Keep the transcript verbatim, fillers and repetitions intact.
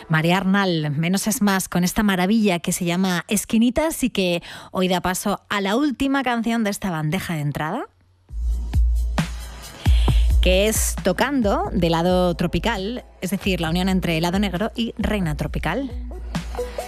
María Arnal, menos es más, con esta maravilla que se llama Esquinitas y que hoy da paso a la última canción de esta bandeja de entrada, que es Tocando, de lado tropical, es decir, la unión entre lado negro y Reina Tropical.